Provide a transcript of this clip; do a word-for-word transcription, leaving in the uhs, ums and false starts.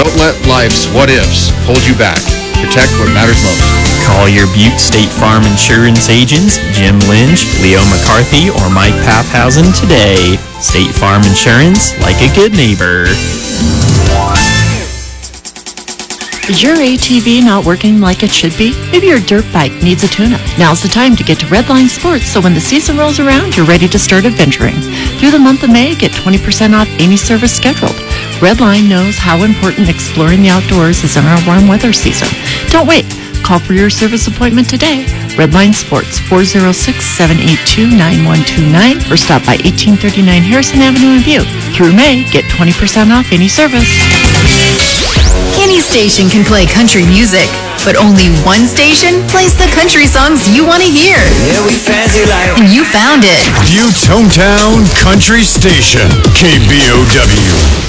Don't let life's what-ifs hold you back. Protect what matters most. Call your Butte State Farm Insurance agents, Jim Lynch, Leo McCarthy, or Mike Pathhausen today. State Farm Insurance, like a good neighbor. Is your A T V not working like it should be? Maybe your dirt bike needs a tune-up. Now's the time to get to Redline Sports, so when the season rolls around, you're ready to start adventuring. Through the month of May, get twenty percent off any service scheduled. Redline knows how important exploring the outdoors is in our warm weather season. Don't wait. Call for your service appointment today. Redline Sports, four oh six, seven eight two, nine one two nine, or stop by eighteen thirty-nine Harrison Avenue in Butte. Through May, get twenty percent off any service. Any station can play country music, but only one station plays the country songs you want to hear. Yeah, we fancy like. And you found it. Butte's hometown country station, K B O W.